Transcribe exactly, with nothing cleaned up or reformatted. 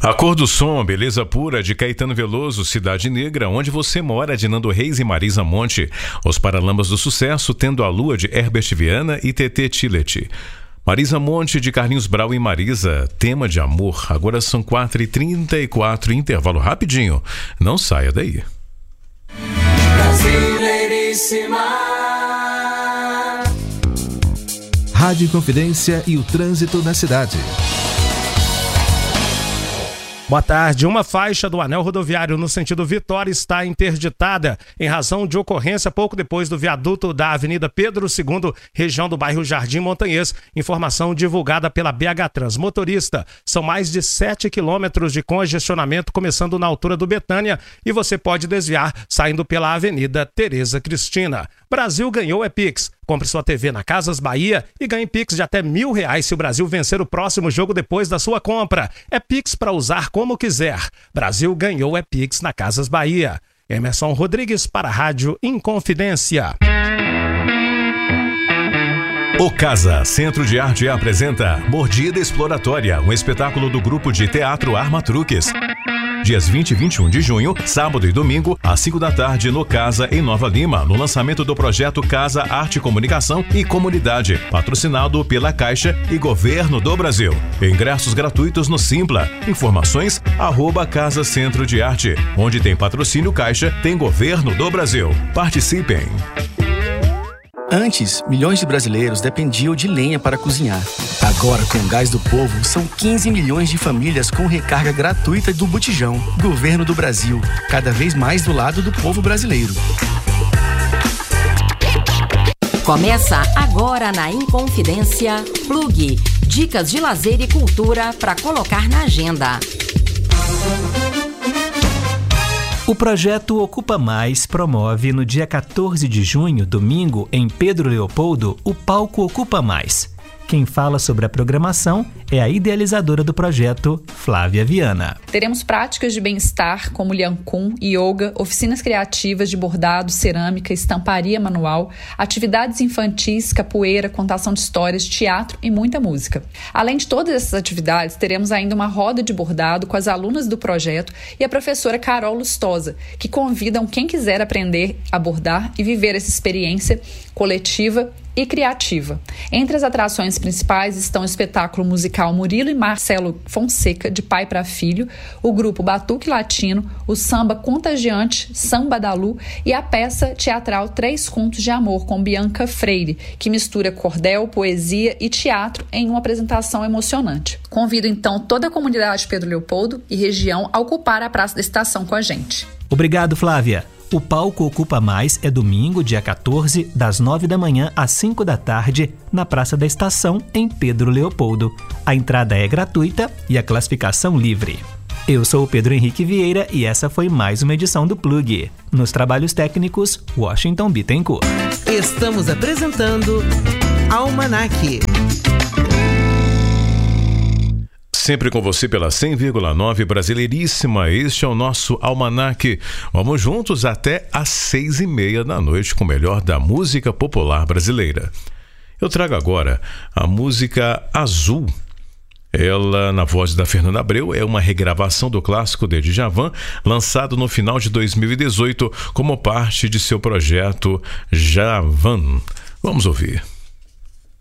A Cor do Som, Beleza Pura, de Caetano Veloso, Cidade Negra, Onde Você Mora, de Nando Reis e Marisa Monte, Os Paralamas do Sucesso, Tendo a Lua, de Herbert Viana e Tetê Tillett. Marisa Monte, de Carlinhos Brau e Marisa, Tema de Amor. Agora são quatro e trinta e quatro, intervalo rapidinho. Não saia daí. Brasileiríssima. Rádio Inconfidência e o trânsito na cidade. Boa tarde. Uma faixa do anel rodoviário no sentido Vitória está interditada em razão de ocorrência pouco depois do viaduto da Avenida Pedro segundo, região do bairro Jardim Montanhês. Informação divulgada pela B H Trans. Motorista, são mais de sete quilômetros de congestionamento começando na altura do Betânia e você pode desviar saindo pela Avenida Tereza Cristina. Brasil ganhou é Pix. Compre sua T V na Casas Bahia e ganhe Pix de até mil reais se o Brasil vencer o próximo jogo depois da sua compra. É Pix para usar como quiser. Brasil ganhou é Pix na Casas Bahia. Emerson Rodrigues para a Rádio Inconfidência. O Casa Centro de Arte apresenta Mordida Exploratória, um espetáculo do grupo de teatro Arma Truques. Dias vinte e vinte e um de junho, sábado e domingo, às cinco da tarde, no Casa, em Nova Lima, no lançamento do projeto Casa Arte, Comunicação e Comunidade, patrocinado pela Caixa e Governo do Brasil. Ingressos gratuitos no Simpla. Informações, arroba Casa Centro de Arte. Onde tem patrocínio Caixa, tem Governo do Brasil. Participem! Antes, milhões de brasileiros dependiam de lenha para cozinhar. Agora, com o Gás do Povo, são quinze milhões de famílias com recarga gratuita do botijão. Governo do Brasil, cada vez mais do lado do povo brasileiro. Começa agora na Inconfidência, Plug. Dicas de lazer e cultura para colocar na agenda. O projeto Ocupa Mais promove no dia quatorze de junho, domingo, em Pedro Leopoldo, o Palco Ocupa Mais. Quem fala sobre a programação é a idealizadora do projeto, Flávia Viana. Teremos práticas de bem-estar como Liancum, yoga, oficinas criativas de bordado, cerâmica, estamparia manual, atividades infantis, capoeira, contação de histórias, teatro e muita música. Além de todas essas atividades, teremos ainda uma roda de bordado com as alunas do projeto e a professora Carol Lustosa, que convidam quem quiser aprender a bordar e viver essa experiência coletiva e criativa. Entre as atrações principais estão o espetáculo musical Murilo e Marcelo Fonseca, de pai para filho, o grupo Batuque Latino, o samba contagiante Samba da Lu e a peça teatral Três Contos de Amor, com Bianca Freire, que mistura cordel, poesia e teatro em uma apresentação emocionante. Convido então toda a comunidade Pedro Leopoldo e região a ocupar a Praça da Estação com a gente. Obrigado, Flávia. O Palco Ocupa Mais é domingo, dia quatorze, das nove da manhã às cinco da tarde, na Praça da Estação, em Pedro Leopoldo. A entrada é gratuita e a classificação livre. Eu sou o Pedro Henrique Vieira e essa foi mais uma edição do Plug. Nos trabalhos técnicos, Washington Bittencourt. Estamos apresentando Almanac. Sempre com você pela cem vírgula nove Brasileiríssima, este é o nosso Almanac. Vamos juntos até às seis e meia da noite com o melhor da música popular brasileira. Eu trago agora a música Azul. Ela, na voz da Fernanda Abreu, é uma regravação do clássico de Djavan, lançado no final de dois mil e dezoito como parte de seu projeto Javan. Vamos ouvir.